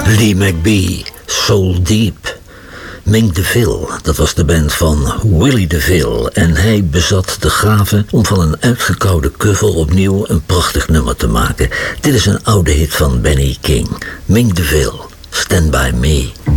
Lee McBee, Soul Deep. Mink DeVille, dat was de band van Willie DeVille. En hij bezat de gave om van een uitgekoude kuffel opnieuw een prachtig nummer te maken. Dit is een oude hit van Benny King. Mink DeVille, Stand By Me.